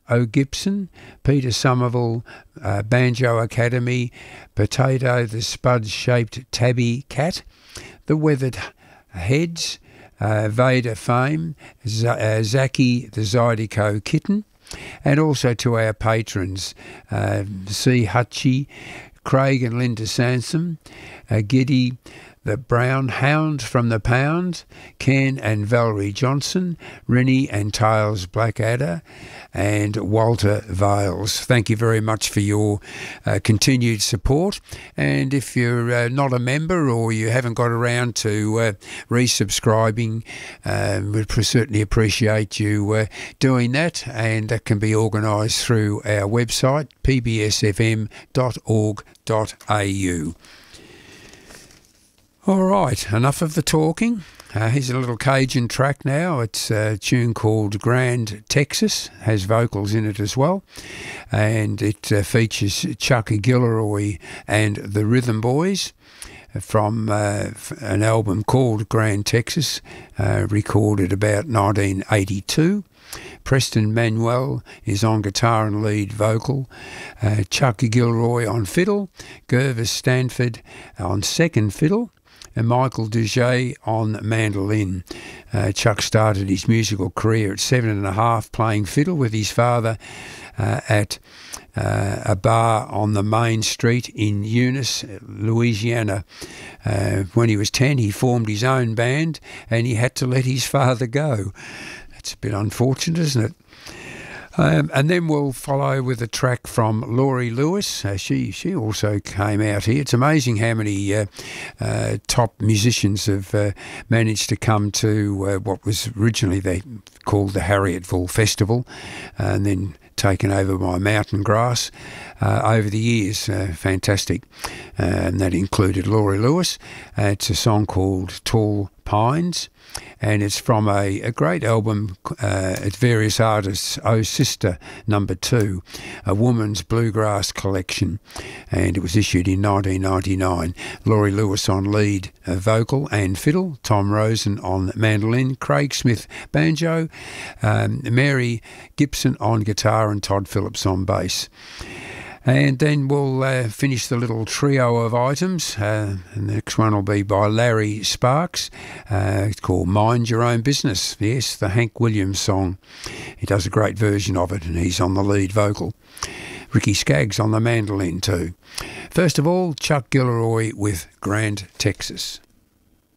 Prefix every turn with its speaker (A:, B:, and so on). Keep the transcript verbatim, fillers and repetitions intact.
A: O'Gibson, Peter Somerville, uh, Banjo Academy, Potato the Spud-Shaped Tabby Cat, The Weathered Heads, uh, Vader Fame, Z- uh, Zaki the Zydeco Kitten, and also to our patrons, uh, C. Hutchie, Craig and Linda Sansom, uh, Giddy, the Brown Hound from the Pound, Ken and Valerie Johnson, Rennie and Tails Blackadder, and Walter Vales. Thank you very much for your uh, continued support. And if you're uh, not a member or you haven't got around to uh, resubscribing, uh, we'd certainly appreciate you uh, doing that. And that can be organised through our website, p b s f m dot org dot a u. All right, enough of the talking. Uh, here's a little Cajun track now. It's a tune called Grand Texas, has vocals in it as well, and it uh, features Chuck Gilroy and the Rhythm Boys from uh, an album called Grand Texas, uh, recorded about nineteen eighty-two. Preston Manuel is on guitar and lead vocal, uh, Chuck Gilroy on fiddle, Gervis Stanford on second fiddle, and Michael Duget on mandolin. Uh, Chuck started his musical career at seven and a half playing fiddle with his father uh, at uh, a bar on the main street in Eunice, Louisiana. Uh, when he was ten, he formed his own band and he had to let his father go. That's a bit unfortunate, isn't it? Um, and then we'll follow with a track from Laurie Lewis. Uh, she she also came out here. It's amazing how many uh, uh, top musicians have uh, managed to come to uh, what was originally they called the Harrietville Festival, uh, and then taken over by Mountain Grass uh, over the years. Uh, fantastic. Uh, and that included Laurie Lewis. Uh, it's a song called Tall Pines, and it's from a, a great album uh, at various artists, Oh Sister Number Two, a woman's bluegrass collection, and it was issued in nineteen ninety-nine. Laurie Lewis on lead uh, vocal and fiddle, Tom Rosen on mandolin, Craig Smith banjo, um, Mary Gibson on guitar, and Todd Phillips on bass. And then we'll uh, finish the little trio of items. Uh, and the next one will be by Larry Sparks. Uh, it's called Mind Your Own Business. Yes, the Hank Williams song. He does a great version of it, and he's on the lead vocal. Ricky Skaggs on the mandolin too. First of all, Chuck Gilroy with Grand Texas.